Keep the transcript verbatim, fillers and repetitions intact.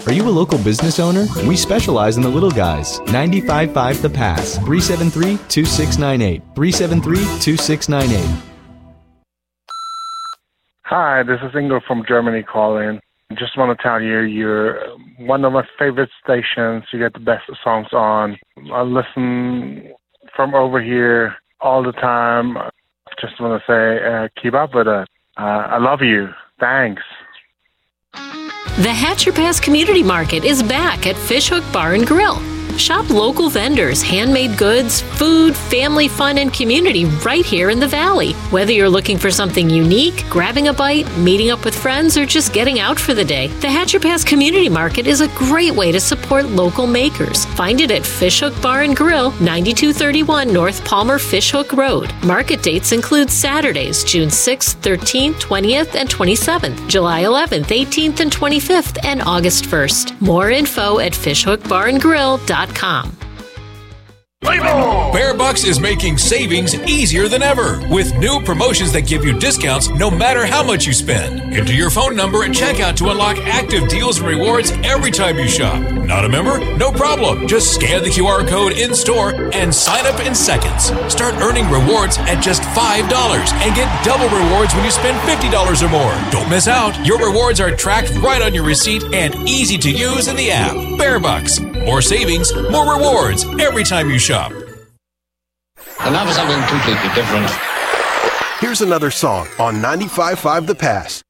Are you a local business owner? We specialize in the little guys. ninety-five point five The Pass. three seven three, two six nine eight. three seven three, two six nine eight. Hi, this is Ingo from Germany calling. Just want to tell you, you're one of my favorite stations. You get the best songs on. I listen from over here all the time. Just want to say, uh, keep up with it. Uh, I love you. Thanks. The Hatcher Pass Community Market is back at Fishhook Bar and Grill. Shop local vendors, handmade goods, food, family fun, and community right here in the Valley. Whether you're looking for something unique, grabbing a bite, meeting up with friends, or just getting out for the day, the Hatcher Pass Community Market is a great way to support local makers. Find it at Fishhook Bar and Grill, ninety-two thirty-one North Palmer Fishhook Road. Market dates include Saturdays, June sixth, thirteenth, twentieth, and twenty-seventh, July eleventh, eighteenth, and twenty-fifth, and August first. More info at fishhook bar and grill dot com. Bear Bucks is making savings easier than ever with new promotions that give you discounts no matter how much you spend. Enter your phone number at checkout to unlock active deals and rewards every time you shop. Not a member? No problem. Just scan the Q R code in store and sign up in seconds. Start earning rewards at just five dollars and get double rewards when you spend fifty dollars or more. Don't miss out. Your rewards are tracked right on your receipt and easy to use in the app. Bear Bucks. More savings, more rewards every time you shop. And now for something completely different. Here's another song on ninety-five point five The Pass.